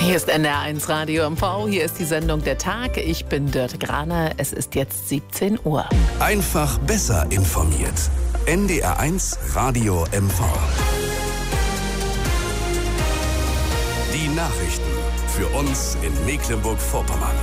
Hier ist NDR1 Radio MV, hier ist die Sendung Der Tag. Ich bin Dörte Graner, es ist jetzt 17 Uhr. Einfach besser informiert. NDR1 Radio MV. Die Nachrichten für uns in Mecklenburg-Vorpommern.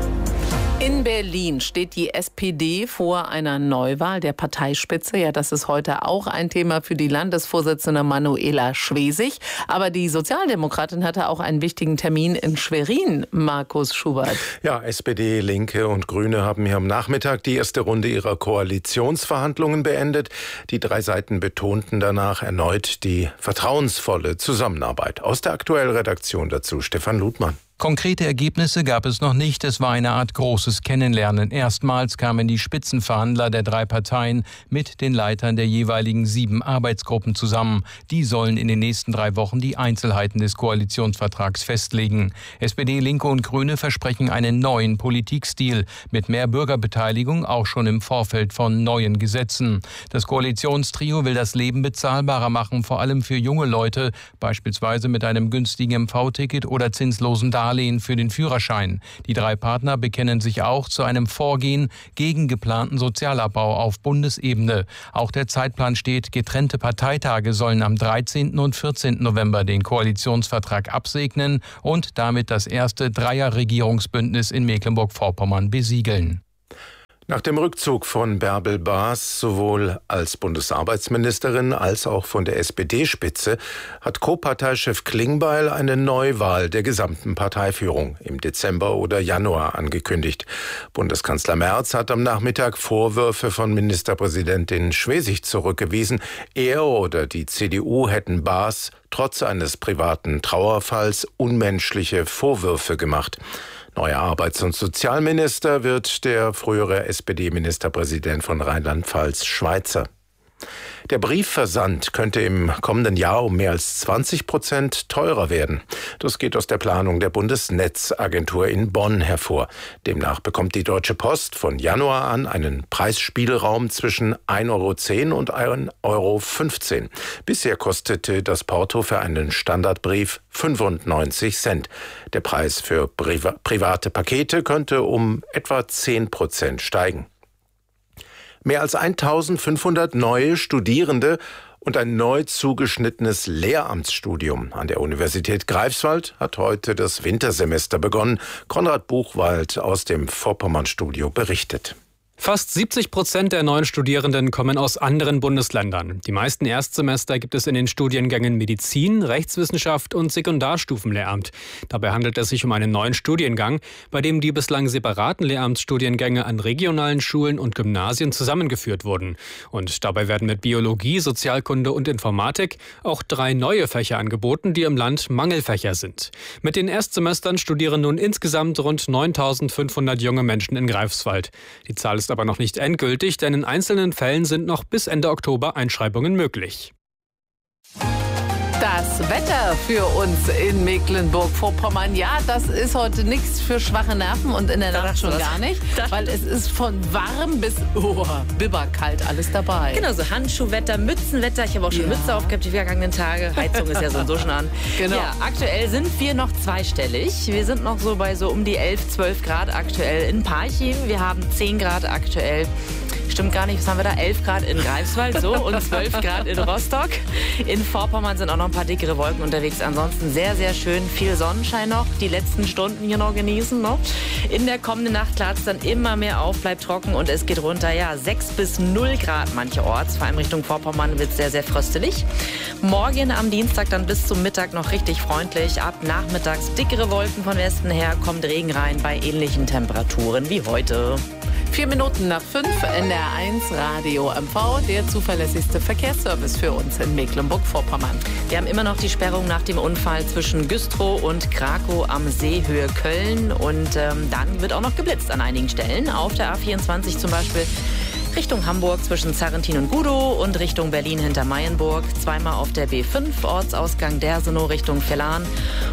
In Berlin steht die SPD vor einer Neuwahl der Parteispitze. Ja, das ist heute auch ein Thema für die Landesvorsitzende Manuela Schwesig. Aber die Sozialdemokratin hatte auch einen wichtigen Termin in Schwerin, Markus Schubert. Ja, SPD, Linke und Grüne haben hier am Nachmittag die erste Runde ihrer Koalitionsverhandlungen beendet. Die drei Seiten betonten danach erneut die vertrauensvolle Zusammenarbeit. Aus der Aktuell-Redaktion dazu Stefan Ludmann. Konkrete Ergebnisse gab es noch nicht. Es war eine Art großes Kennenlernen. Erstmals kamen die Spitzenverhandler der drei Parteien mit den Leitern der jeweiligen 7 Arbeitsgruppen zusammen. Die sollen in den nächsten 3 Wochen die Einzelheiten des Koalitionsvertrags festlegen. SPD, Linke und Grüne versprechen einen neuen Politikstil mit mehr Bürgerbeteiligung, auch schon im Vorfeld von neuen Gesetzen. Das Koalitionstrio will das Leben bezahlbarer machen, vor allem für junge Leute, beispielsweise mit einem günstigen MV-Ticket oder zinslosen Darlehen für den Führerschein. Die drei Partner bekennen sich auch zu einem Vorgehen gegen geplanten Sozialabbau auf Bundesebene. Auch der Zeitplan steht, getrennte Parteitage sollen am 13. und 14. November den Koalitionsvertrag absegnen und damit das erste Dreier-Regierungsbündnis in Mecklenburg-Vorpommern besiegeln. Nach dem Rückzug von Bärbel Baas sowohl als Bundesarbeitsministerin als auch von der SPD-Spitze hat Co-Parteichef Klingbeil eine Neuwahl der gesamten Parteiführung im Dezember oder Januar angekündigt. Bundeskanzler Merz hat am Nachmittag Vorwürfe von Ministerpräsidentin Schwesig zurückgewiesen. Er oder die CDU hätten Baas trotz eines privaten Trauerfalls unmenschliche Vorwürfe gemacht. Neuer Arbeits- und Sozialminister wird der frühere SPD-Ministerpräsident von Rheinland-Pfalz, Schweizer. Der Briefversand könnte im kommenden Jahr um mehr als 20% teurer werden. Das geht aus der Planung der Bundesnetzagentur in Bonn hervor. Demnach bekommt die Deutsche Post von Januar an einen Preisspielraum zwischen 1,10 € und 1,15 €. Bisher kostete das Porto für einen Standardbrief 95 Cent. Der Preis für private Pakete könnte um etwa 10% steigen. Mehr als 1500 neue Studierende und ein neu zugeschnittenes Lehramtsstudium an der Universität Greifswald hat heute das Wintersemester begonnen. Konrad Buchwald aus dem Vorpommern-Studio berichtet. Fast 70% der neuen Studierenden kommen aus anderen Bundesländern. Die meisten Erstsemester gibt es in den Studiengängen Medizin, Rechtswissenschaft und Sekundarstufenlehramt. Dabei handelt es sich um einen neuen Studiengang, bei dem die bislang separaten Lehramtsstudiengänge an regionalen Schulen und Gymnasien zusammengeführt wurden. Und dabei werden mit Biologie, Sozialkunde und Informatik auch 3 neue Fächer angeboten, die im Land Mangelfächer sind. Mit den Erstsemestern studieren nun insgesamt rund 9.500 junge Menschen in Greifswald. Die Zahl ist aber noch nicht endgültig, denn in einzelnen Fällen sind noch bis Ende Oktober Einschreibungen möglich. Das Wetter für uns in Mecklenburg-Vorpommern, ja, das ist heute nichts für schwache Nerven und in der Nacht schon gar nicht, weil es ist von warm bis bibberkalt alles dabei. Genau, so Handschuhwetter, Mützenwetter. Ich habe auch schon Mütze aufgehabt die vergangenen Tage. Heizung ist ja so schon an. Genau. Ja, aktuell sind wir noch zweistellig. Wir sind noch so bei so um die 11, 12 Grad aktuell in Parchim. Wir haben 10 Grad aktuell. Stimmt gar nicht, was haben wir da? 11 Grad in Greifswald so und 12 Grad in Rostock. In Vorpommern sind auch noch ein paar dickere Wolken unterwegs. Ansonsten sehr, sehr schön. Viel Sonnenschein noch. Die letzten Stunden hier noch genießen. Ne? In der kommenden Nacht klart es dann immer mehr auf, bleibt trocken und es geht runter. Ja, 6 bis 0 Grad mancherorts. Vor allem Richtung Vorpommern wird es sehr, sehr fröstelig. Morgen am Dienstag dann bis zum Mittag noch richtig freundlich. Ab nachmittags dickere Wolken von Westen her, kommt Regen rein bei ähnlichen Temperaturen wie heute. 4 Minuten nach 5, NDR1 Radio MV, der zuverlässigste Verkehrsservice für uns in Mecklenburg-Vorpommern. Wir haben immer noch die Sperrung nach dem Unfall zwischen Güstrow und Krakow am See Höhe Köln. Und dann wird auch noch geblitzt an einigen Stellen. Auf der A24 zum Beispiel Richtung Hamburg zwischen Zarrentin und Gudow und Richtung Berlin hinter Mayenburg. Zweimal auf der B5, Ortsausgang Dersenow Richtung Vellan.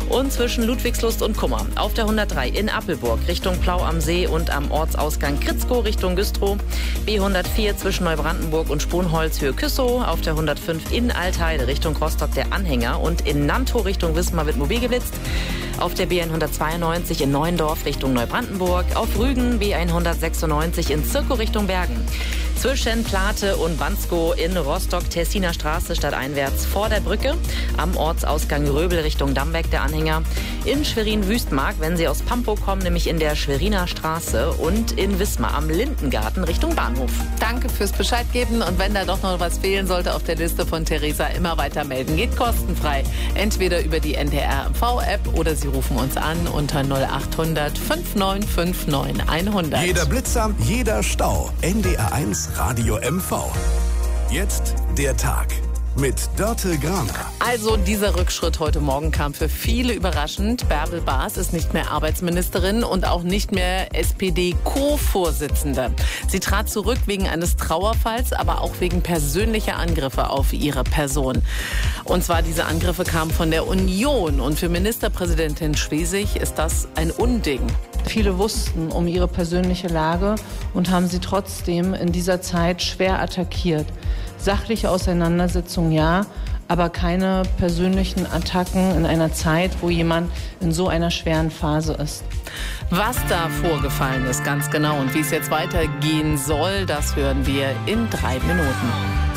Und zwischen Ludwigslust und Kummer auf der 103 in Appelburg Richtung Plau am See und am Ortsausgang Kritzkow Richtung Güstrow. B104 zwischen Neubrandenburg und Sponholz Höhe Küssow. Auf der 105 in Altheide Richtung Rostock der Anhänger. Und in Nantow Richtung Wismar wird mobil geblitzt. Auf der B192 in Neuendorf Richtung Neubrandenburg. Auf Rügen B196 in Zirkow Richtung Bergen. Zwischen Plate und Wanskow in Rostock Tessiner Straße stadteinwärts vor der Brücke. Am Ortsausgang Röbel Richtung Dammweg der Anhänger. In Schwerin-Wüstmark, wenn Sie aus Pampow kommen, nämlich in der Schweriner Straße. Und in Wismar am Lindengarten Richtung Bahnhof. Danke fürs Bescheid geben. Und wenn da doch noch was fehlen sollte auf der Liste von Theresa, immer weiter melden. Geht kostenfrei. Entweder über die NDR-MV-App oder Sie rufen uns an unter 0800 5959 100. Jeder Blitzer, jeder Stau. NDR1 Radio MV. Jetzt der Tag mit Dörte Graner. Also dieser Rückschritt heute Morgen kam für viele überraschend. Bärbel Baas ist nicht mehr Arbeitsministerin und auch nicht mehr SPD-Co-Vorsitzende. Sie trat zurück wegen eines Trauerfalls, aber auch wegen persönlicher Angriffe auf ihre Person. Und zwar diese Angriffe kamen von der Union. Und für Ministerpräsidentin Schwesig ist das ein Unding. Viele wussten um ihre persönliche Lage und haben sie trotzdem in dieser Zeit schwer attackiert. Sachliche Auseinandersetzungen ja, aber keine persönlichen Attacken in einer Zeit, wo jemand in so einer schweren Phase ist. Was da vorgefallen ist, ganz genau, und wie es jetzt weitergehen soll, das hören wir in 3 Minuten.